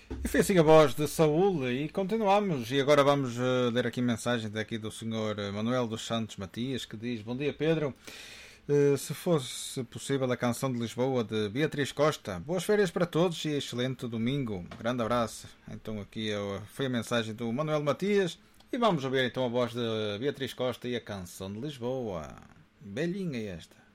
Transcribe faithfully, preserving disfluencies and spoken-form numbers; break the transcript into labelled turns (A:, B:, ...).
A: E foi assim a voz de Saúl e continuamos. E agora vamos uh, ler aqui mensagem daqui do senhor Manuel dos Santos Matias, que diz: Bom dia, Pedro. Uh, se fosse possível a canção de Lisboa de Beatriz Costa. Boas férias para todos e excelente domingo. Grande abraço. Então aqui uh, foi a mensagem do Manuel Matias. E vamos ouvir então a voz de Beatriz Costa e a canção de Lisboa. Belinha esta.